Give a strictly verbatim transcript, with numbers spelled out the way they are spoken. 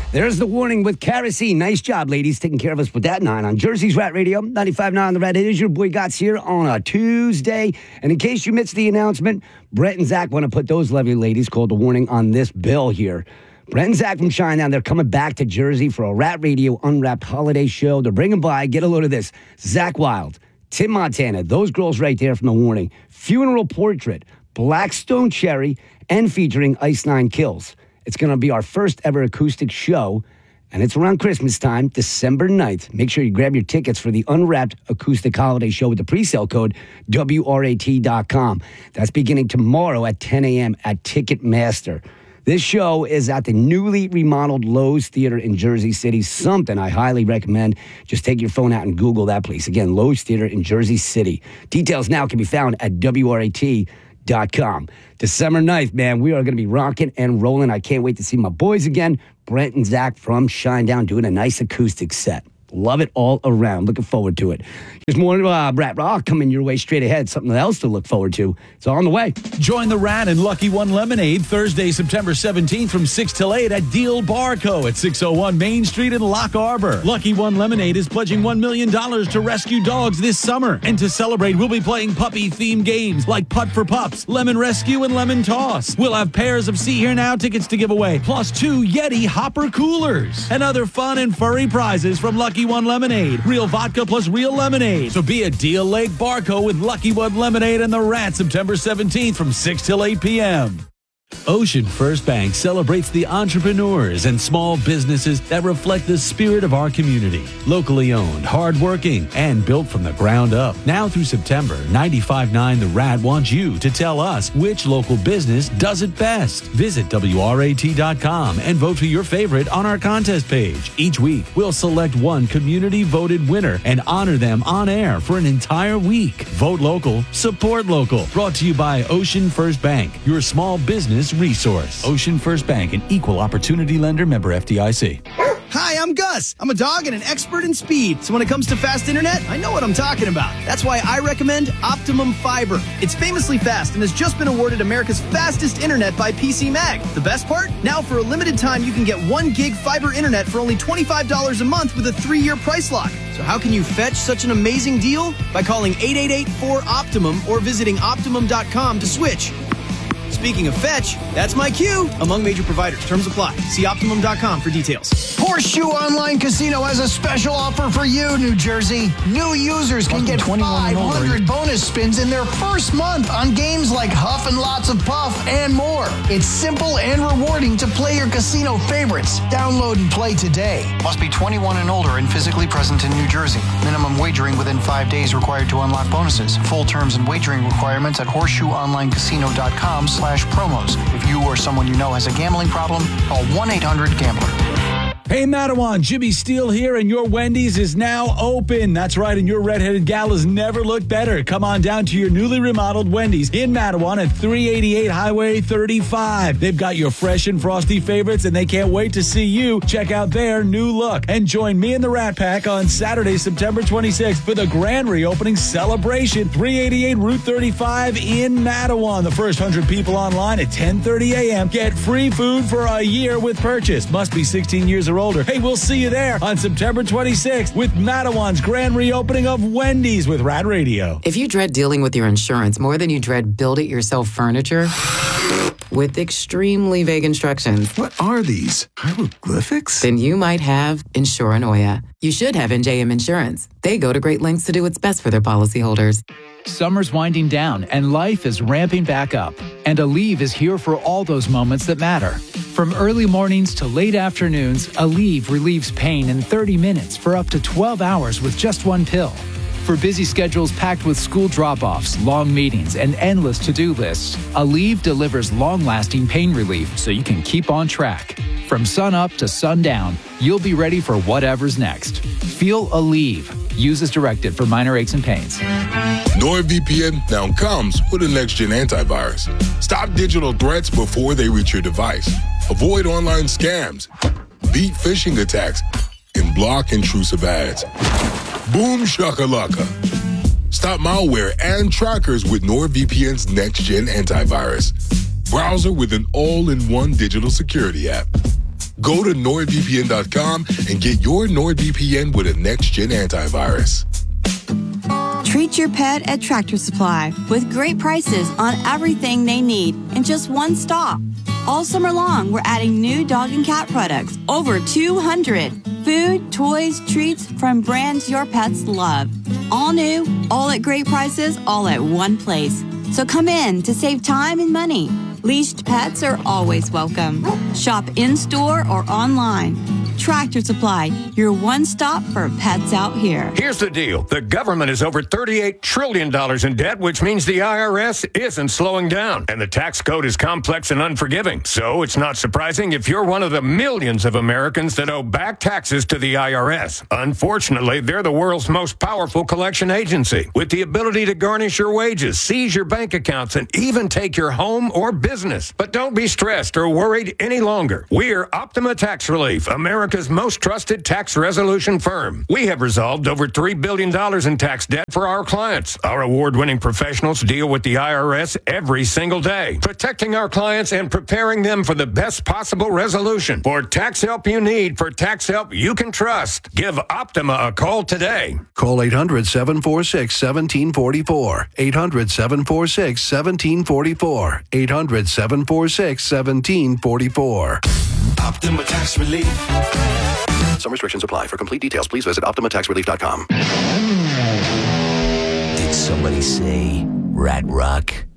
There's the warning with kerosene. Nice job, ladies, taking care of us with that nine on Jersey's Rat Radio, ninety-five point nine on the Rat. It is your boy Gots here on a Tuesday. And in case you missed the announcement, Brett and Zach want to put those lovely ladies called the warning on this bill here. Brett and Zach from Shinedown, they're coming back to Jersey for a Rat Radio Unwrapped holiday show. They're bringing by, get a load of this, Zach Wild, Tim Montana, those girls right there from the warning, Funeral Portrait, Blackstone Cherry, and featuring Ice Nine Kills. It's going to be our first ever acoustic show, and it's around Christmas time, December ninth. Make sure you grab your tickets for the Unwrapped Acoustic Holiday Show with the pre-sale code W R A T dot com. That's beginning tomorrow at ten a.m. at Ticketmaster. This show is at the newly remodeled Lowe's Theater in Jersey City, something I highly recommend. Just take your phone out and Google that place. Again, Lowe's Theater in Jersey City. Details now can be found at W R A T dot com. December ninth, man, we are going to be rocking and rolling. I can't wait to see my boys again, Brent and Zach from Shinedown, doing a nice acoustic set. Love it all around. Looking forward to it. Here's more uh, Rat Rock coming your way straight ahead. Something else to look forward to. It's on the way. Join the Rat and Lucky One Lemonade Thursday, September seventeenth from six till eight at Deal Barco at six oh one Main Street in Lock Harbor. Lucky One Lemonade is pledging one million dollars to rescue dogs this summer. And to celebrate, we'll be playing puppy-themed games like Putt for Pups, Lemon Rescue, and Lemon Toss. We'll have pairs of See Here Now tickets to give away, plus two Yeti Hopper coolers. And other fun and furry prizes from Lucky One Lemonade. Real vodka plus real lemonade. So be at Deal Lake Barco with Lucky One Lemonade and the Rat September seventeenth from six till eight p.m. Ocean First Bank celebrates the entrepreneurs and small businesses that reflect the spirit of our community. Locally owned, hardworking, and built from the ground up. Now through September, ninety-five point nine The Rat wants you to tell us which local business does it best. Visit W R A T dot com and vote for your favorite on our contest page. Each week, we'll select one community-voted winner and honor them on air for an entire week. Vote local, support local. Brought to you by Ocean First Bank, your small business resource. Ocean First Bank, an equal opportunity lender, member F D I C. Hi, I'm Gus. I'm a dog and an expert in speed. So when it comes to fast internet, I know what I'm talking about. That's why I recommend Optimum Fiber. It's famously fast and has just been awarded America's fastest internet by P C Mag. The best part? Now for a limited time, you can get one gig fiber internet for only twenty-five dollars a month with a three-year price lock. So how can you fetch such an amazing deal? By calling eight eight eight four Optimum or visiting optimum dot com to switch. Speaking of fetch, that's my cue. Among major providers. Terms apply. See optimum dot com for details. Horseshoe Online Casino has a special offer for you, New Jersey. New users can get five hundred bonus spins in their first month on games like Huff and Lots of Puff and more. It's simple and rewarding to play your casino favorites. Download and play today. Must be twenty-one and older and physically present in New Jersey. Minimum wagering within five days required to unlock bonuses. Full terms and wagering requirements at horseshoe online casino dot com slash promos. If you or someone you know has a gambling problem, call one eight hundred gambler. Hey, Matawan, Jimmy Steele here, and your Wendy's is now open. That's right, and your redheaded gal has never looked better. Come on down to your newly remodeled Wendy's in Matawan at three eighty-eight Highway thirty-five. They've got your fresh and frosty favorites, and they can't wait to see you check out their new look. And join me and the Rat Pack on Saturday, September twenty-sixth for the grand reopening celebration, three eighty-eight Route thirty-five in Matawan. The first one hundred people online at ten thirty a.m. Get free food for a year with purchase. Must be sixteen years or older. Hey, we'll see you there on September twenty-sixth with Matawan's grand reopening of Wendy's with Rat Radio. If you dread dealing with your insurance more than you dread build-it-yourself furniture with extremely vague instructions, what are these? Hieroglyphics? Then you might have Insuranoia. You should have N J M Insurance. They go to great lengths to do what's best for their policyholders. Summer's winding down and life is ramping back up. And Aleve is here for all those moments that matter. From early mornings to late afternoons, Aleve relieves pain in thirty minutes for up to twelve hours with just one pill. For busy schedules packed with school drop-offs, long meetings, and endless to-do lists, Aleve delivers long-lasting pain relief so you can keep on track. From sun up to sundown, you'll be ready for whatever's next. Feel Aleve. Use as directed for minor aches and pains. NordVPN now comes with a next-gen antivirus. Stop digital threats before they reach your device. Avoid online scams, beat phishing attacks, and block intrusive ads. Boom shakalaka. Stop malware and trackers with NordVPN's next-gen antivirus. Browser with an all-in-one digital security app. Go to nord V P N dot com and get your NordVPN with a next-gen antivirus. Treat your pet at Tractor Supply with great prices on everything they need in just one stop. All summer long, we're adding new dog and cat products, over two hundred. Food, toys, treats from brands your pets love. All new, all at great prices, all at one place. So come in to save time and money. Leashed pets are always welcome. Shop in-store or online. Tractor Supply, your one stop for pets out here. Here's the deal. The government is over thirty-eight trillion dollars in debt, which means the I R S isn't slowing down. And the tax code is complex and unforgiving. So it's not surprising if you're one of the millions of Americans that owe back taxes to the I R S. Unfortunately, they're the world's most powerful collection agency, with the ability to garnish your wages, seize your bank accounts, and even take your home or business. But don't be stressed or worried any longer. We're Optima Tax Relief, America's most trusted tax resolution firm. We have resolved over three billion dollars in tax debt for our clients. Our award-winning professionals deal with the I R S every single day, protecting our clients and preparing them for the best possible resolution. For tax help you need, for tax help you can trust, give Optima a call today. Call eight hundred, seven four six, one seven four four. eight hundred, seven four six, one seven four four. eight hundred, seven four six, one seven four four. Optima Tax Relief. Some restrictions apply. For complete details, please visit optima tax relief dot com. Did somebody say Rat Rock?